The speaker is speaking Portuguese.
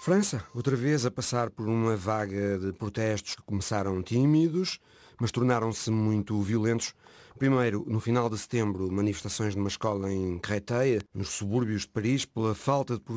França, outra vez a passar por uma vaga de protestos que começaram tímidos, mas tornaram-se muito violentos. Primeiro, no final de setembro, manifestações numa escola em Créteil, nos subúrbios de Paris, pela falta de